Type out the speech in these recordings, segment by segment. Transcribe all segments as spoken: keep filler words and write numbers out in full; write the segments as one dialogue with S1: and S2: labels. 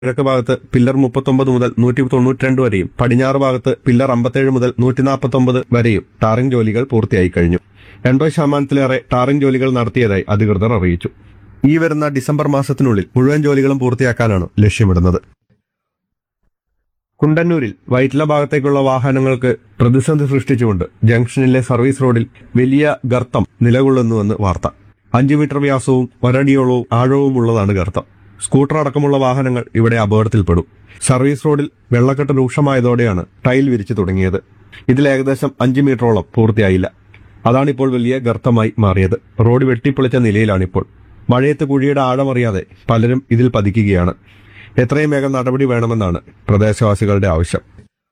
S1: കിഴക്ക് ഭാഗത്ത് പില്ലർ മുപ്പത്തൊമ്പത് മുതൽ നൂറ്റി തൊണ്ണൂറ്റിരണ്ട് വരെയും പടിഞ്ഞാറ് ഭാഗത്ത് പില്ലർ അമ്പത്തേഴ് മുതൽ നൂറ്റി നാൽപ്പത്തൊമ്പത് വരെയും ടാറിംഗ് ജോലികൾ പൂർത്തിയായി കഴിഞ്ഞു. എൺപത് ശതമാനത്തിലേറെ ടാറിംഗ് ജോലികൾ നടത്തിയതായി അധികൃതർ അറിയിച്ചു. ഈ വരുന്ന ഡിസംബർ മാസത്തിനുള്ളിൽ മുഴുവൻ ജോലികളും പൂർത്തിയാക്കാനാണ് ലക്ഷ്യമിടുന്നത്. കുണ്ടന്നൂരിൽ വൈറ്റില ഭാഗത്തേക്കുള്ള വാഹനങ്ങൾക്ക് പ്രതിസന്ധി സൃഷ്ടിച്ചുകൊണ്ട് ജംഗ്ഷനിലെ സർവീസ് റോഡിൽ വലിയ ഗർത്തം നിലകൊള്ളുന്നുവെന്ന് വാർത്ത. അഞ്ചു മീറ്റർ വ്യാസവും ഒരടിയോളവും ആഴവുമുള്ളതാണ് ഗർത്തം. സ്കൂട്ടർ അടക്കമുള്ള വാഹനങ്ങൾ ഇവിടെ അപകടത്തിൽപ്പെടും. സർവീസ് റോഡിൽ വെള്ളക്കെട്ട് രൂക്ഷമായതോടെയാണ് ടൈൽ വിരിച്ചു തുടങ്ങിയത്. ഇതിൽ ഏകദേശം അഞ്ച് മീറ്ററോളം പൂർത്തിയായില്ല. അതാണിപ്പോൾ വലിയ ഗർത്തമായി മാറിയത്. റോഡ് വെട്ടിപ്പൊളിച്ച നിലയിലാണിപ്പോൾ. മഴയത്ത് കുഴിയുടെ ആഴമറിയാതെ പലരും ഇതിൽ പതിക്കുകയാണ്. എത്രയും വേഗം നടപടി വേണമെന്നാണ് പ്രദേശവാസികളുടെ ആവശ്യം.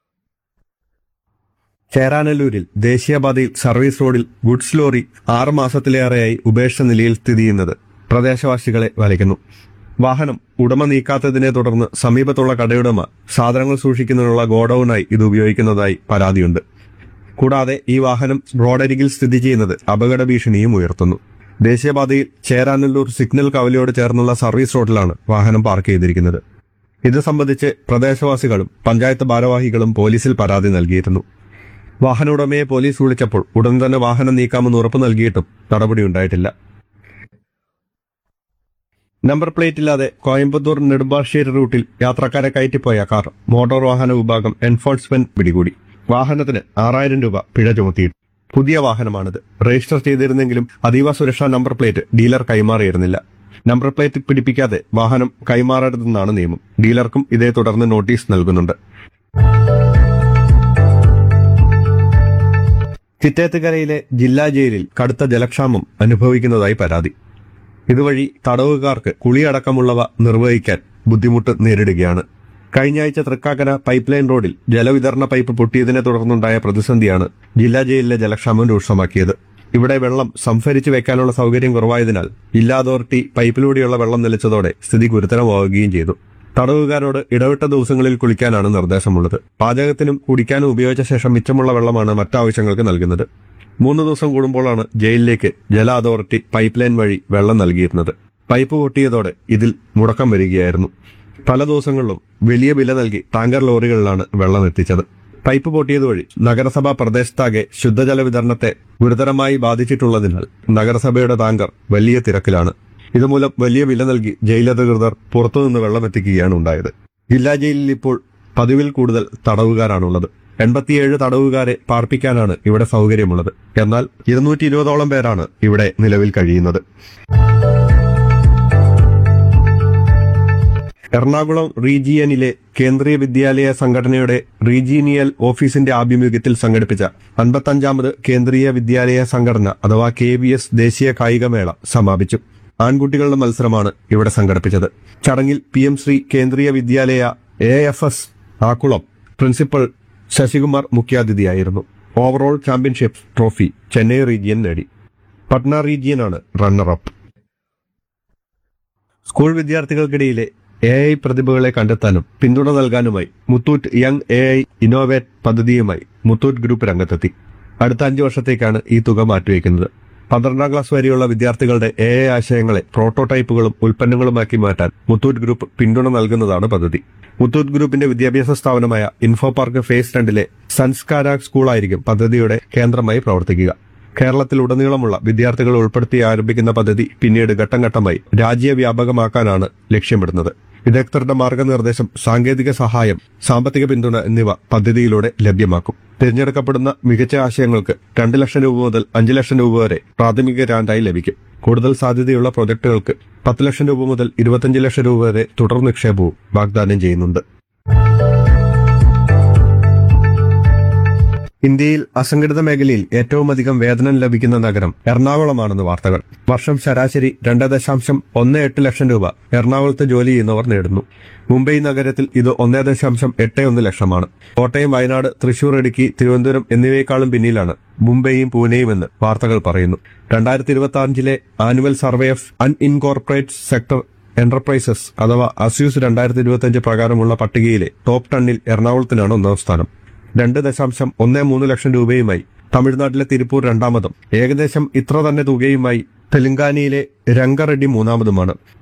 S1: ചേരാനല്ലൂരിൽ ദേശീയപാതയിൽ സർവീസ് റോഡിൽ ഗുഡ്സ് ലോറി ആറ് മാസത്തിലേറെയായി ഉപേക്ഷിച്ച നിലയിൽ സ്ഥിതി ചെയ്യുന്നത് പ്രദേശവാസികളെ വലയ്ക്കുന്നു. വാഹനം ഉടമ നീക്കാത്തതിനെ തുടർന്ന് സമീപത്തുള്ള കടയുടമ സാധനങ്ങൾ സൂക്ഷിക്കുന്നതിനുള്ള ഗോഡൌണായി ഇത് ഉപയോഗിക്കുന്നതായി പരാതിയുണ്ട്. കൂടാതെ ഈ വാഹനം റോഡരികിൽ സ്ഥിതി ചെയ്യുന്നത് അപകട ഭീഷണിയും ഉയർത്തുന്നു. ദേശീയപാതയിൽ ചേരാനല്ലൂർ സിഗ്നൽ കവലയോട് ചേർന്നുള്ള സർവീസ് റോഡിലാണ് വാഹനം പാർക്ക് ചെയ്തിരിക്കുന്നത്. ഇത് സംബന്ധിച്ച് പ്രദേശവാസികളും പഞ്ചായത്ത് ഭാരവാഹികളും പോലീസിൽ പരാതി നൽകിയിരുന്നു. വാഹന ഉടമയെ പോലീസ് വിളിച്ചപ്പോൾ ഉടൻ തന്നെ വാഹനം നീക്കാമെന്ന് ഉറപ്പു നൽകിയിട്ടും നടപടിയുണ്ടായിട്ടില്ല. നമ്പർ പ്ലേറ്റ് ഇല്ലാതെ കോയമ്പത്തൂർ നെടുമ്പാശ്ശേരി റൂട്ടിൽ യാത്രക്കാരെ കയറ്റിപ്പോയ കാർ മോട്ടോർ വാഹന വിഭാഗം എൻഫോഴ്സ്മെന്റ് പിടികൂടി. വാഹനത്തിന് ആറായിരം രൂപ പിഴ ചുമത്തിയിട്ടു. പുതിയ വാഹനമാണിത്. രജിസ്റ്റർ ചെയ്തിരുന്നെങ്കിലും അതീവ സുരക്ഷാ number plate dealer കൈമാറിയിരുന്നില്ല. Number plate പിടിപ്പിക്കാതെ വാഹനം കൈമാറരുതെന്നാണ് നിയമം. ഡീലർക്കും ഇതേ തുടർന്ന് നോട്ടീസ് നൽകുന്നുണ്ട്. ചിറ്റേത്തുകരയിലെ ജില്ലാ ജയിലിൽ കടുത്ത ജലക്ഷാമം അനുഭവിക്കുന്നതായി പരാതി. ഇതുവഴി തടവുകാർക്ക് കുളിയടക്കമുള്ളവ നിർവഹിക്കാൻ ബുദ്ധിമുട്ട് നേരിടുകയാണ്. കഴിഞ്ഞയാഴ്ച തൃക്കാക്കര പൈപ്പ് ലൈൻ റോഡിൽ ജലവിതരണ പൈപ്പ് പൊട്ടിയതിനെ തുടർന്നുണ്ടായ പ്രതിസന്ധിയാണ് ജില്ലാ ജയിലിലെ ജലക്ഷാമം രൂക്ഷമാക്കിയത്. ഇവിടെ വെള്ളം സംഭരിച്ചു വെക്കാനുള്ള സൗകര്യം കുറവായതിനാൽ ജില്ലാ അതോറിറ്റി പൈപ്പിലൂടെയുള്ള വെള്ളം നിലച്ചതോടെ സ്ഥിതി ഗുരുതരമാവുകയും ചെയ്തു. തടവുകാരോട് ഇടവിട്ട ദിവസങ്ങളിൽ കുളിക്കാനാണ് നിർദ്ദേശമുള്ളത്. പാചകത്തിനും കുടിക്കാനും ഉപയോഗിച്ച ശേഷം മിച്ചമുള്ള വെള്ളമാണ് മറ്റാവശ്യങ്ങൾക്ക് നൽകുന്നത്. മൂന്ന് ദിവസം കൂടുമ്പോഴാണ് ജയിലിലേക്ക് ജല അതോറിറ്റി പൈപ്പ് ലൈൻ വഴി വെള്ളം നൽകിയിരുന്നത്. പൈപ്പ് പൊട്ടിയതോടെ ഇതിൽ മുടക്കം വരികയായിരുന്നു. പല ദിവസങ്ങളിലും വലിയ വില നൽകി ടാങ്കർ ലോറികളിലാണ് വെള്ളം എത്തിച്ചത്. പൈപ്പ് പൊട്ടിയതുവഴി നഗരസഭാ പ്രദേശത്താകെ ശുദ്ധജല വിതരണത്തെ ഗുരുതരമായി ബാധിച്ചിട്ടുള്ളതിനാൽ നഗരസഭയുടെ ടാങ്കർ വലിയ തിരക്കിലാണ്. ഇതുമൂലം വലിയ വില നൽകി ജയിലധികൃതർ പുറത്തുനിന്ന് വെള്ളം എത്തിക്കുകയാണ് ഉണ്ടായത്. ജില്ലാ ജയിലിൽ ഇപ്പോൾ പതിവിൽ കൂടുതൽ തടവുകാരാണുള്ളത്. എൺപത്തിയേഴ് തടവുകാരെ പാർപ്പിക്കാനാണ് ഇവിടെ സൗകര്യമുള്ളത്. എന്നാൽ ഇരുന്നൂറ്റി ഇരുപതോളം പേരാണ് ഇവിടെ നിലവിൽ കഴിയുന്നത്. എറണാകുളം റീജിയനിലെ കേന്ദ്രീയ വിദ്യാലയ സംഘടനയുടെ റീജിയനിയൽ ഓഫീസിന്റെ ആഭിമുഖ്യത്തിൽ സംഘടിപ്പിച്ച അൻപത്തഞ്ചാമത് കേന്ദ്രീയ വിദ്യാലയ സംഘടന അഥവാ കെ വി എസ് ദേശീയ കായികമേള സമാപിച്ചു. ആൺകുട്ടികളുടെ മത്സരമാണ് ഇവിടെ സംഘടിപ്പിച്ചത്. ചടങ്ങിൽ പി എം ശ്രീ കേന്ദ്രീയ വിദ്യാലയ A F S Akkulam principal Sasikumar മുഖ്യാതിഥിയായിരുന്നു. Overall championship trophy Chennai region നേടി. Patna റീജിയനാണ് runner-up. School വിദ്യാർത്ഥികൾക്കിടയിലെ A I പ്രതിഭകളെ കണ്ടെത്താനും പിന്തുണ നൽകാനുമായി Muthoot young A I innovate പദ്ധതിയുമായി മുത്തൂറ്റ് ഗ്രൂപ്പ് രംഗത്തെത്തി. അടുത്ത അഞ്ചു വർഷത്തേക്കാണ് ഈ തുക മാറ്റിവെക്കുന്നത്. പന്ത്രണ്ടാം ക്ലാസ് വരെയുള്ള വിദ്യാർത്ഥികളുടെ എ ഐ ആശയങ്ങളെ പ്രോട്ടോടൈപ്പുകളും ഉൽപ്പന്നങ്ങളുമാക്കി മാറ്റാൻ മുത്തൂറ്റ് ഗ്രൂപ്പ് പിന്തുണ നൽകുന്നതാണ് പദ്ധതി. മുത്തൂറ്റ് ഗ്രൂപ്പിന്റെ വിദ്യാഭ്യാസ സ്ഥാപനമായ ഇൻഫോ പാർക്ക് ഫേസ് രണ്ടിലെ സംസ്കാര സ്കൂളായിരിക്കും പദ്ധതിയുടെ കേന്ദ്രമായി പ്രവർത്തിക്കുക. കേരളത്തിലുടനീളമുള്ള വിദ്യാർത്ഥികളെ ഉൾപ്പെടുത്തി ആരംഭിക്കുന്ന പദ്ധതി പിന്നീട് ഘട്ടം ഘട്ടമായി രാജ്യവ്യാപകമാക്കാനാണ് ലക്ഷ്യമിടുന്നത്. വിദഗ്ധരുടെ മാർഗനിർദ്ദേശം, സാങ്കേതിക സഹായം, സാമ്പത്തിക പിന്തുണ എന്നിവ പദ്ധതിയിലൂടെ ലഭ്യമാക്കും. തിരഞ്ഞെടുക്കപ്പെടുന്ന മികച്ച ആശയങ്ങൾക്ക് രണ്ട് ലക്ഷം രൂപ മുതൽ അഞ്ച് ലക്ഷം രൂപ വരെ പ്രാഥമിക ഗ്രാന്റായി ലഭിക്കും. കൂടുതൽ സാധ്യതയുള്ള പ്രൊജക്ടുകൾക്ക് പത്ത് ലക്ഷം രൂപ മുതൽ ഇരുപത്തിയഞ്ച് ലക്ഷം രൂപ വരെ തുടർ നിക്ഷേപവും വാഗ്ദാനം ചെയ്യുന്നുണ്ട്. ഇന്ത്യയിൽ അസംഘടിത മേഖലയിൽ ഏറ്റവും അധികം വേതനം ലഭിക്കുന്ന നഗരം എറണാകുളമാണെന്ന് വാർത്തകൾ. വർഷം ശരാശരി രണ്ട് ദശാംശം ഒന്ന് എട്ട് ലക്ഷം രൂപ എറണാകുളത്ത് ജോലി ചെയ്യുന്നവർ നേടുന്നു. മുംബൈ നഗരത്തിൽ ഇത് ഒന്ന് ദശാംശം എട്ട് ഒന്ന് ലക്ഷമാണ്. കോട്ടയം, വയനാട്, തൃശൂർ, ഇടുക്കി, തിരുവനന്തപുരം എന്നിവയെക്കാളും പിന്നിലാണ് മുംബൈയും പൂനെയും എന്ന് വാർത്തകൾ പറയുന്നു. രണ്ടായിരത്തി ഇരുപത്തി അഞ്ചിലെ annual survey of അൺഇൻകോർപ്പറേറ്റ് sector enterprises അഥവാ അസ്യൂസ് രണ്ടായിരത്തി ഇരുപത്തിയഞ്ച് പ്രകാരമുള്ള പട്ടികയിലെ ടോപ്പ് ടെന്നിൽ എറണാകുളത്തിനാണ് ഒന്നാം സ്ഥാനം. രണ്ട് ദശാംശം ഒന്ന് മൂന്ന് ലക്ഷം രൂപയുമായി തമിഴ്നാട്ടിലെ തിരുപ്പൂർ രണ്ടാമതും ഏകദേശം ഇത്ര തന്നെ തുകയുമായി തെലങ്കാനയിലെ രംഗറെഡ്ഡി മൂന്നാമതുമാണ്.